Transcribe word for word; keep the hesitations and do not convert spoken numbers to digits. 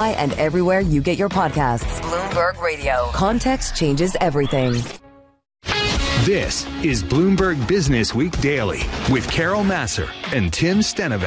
And everywhere you get your podcasts. Bloomberg Radio. Context changes everything. This is Bloomberg Business Week Daily with Carol Massar and Tim Stenivek.